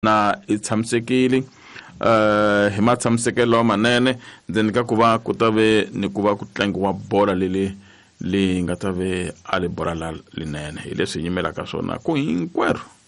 na i tshamisekile hi matshamisekelo manene ndzeni ka ku va ku ta ve ni ku va ku tlangiwa bola leyi nga ta ve ali bola linene hi leswi yimelaka swona ku hinkwerhu.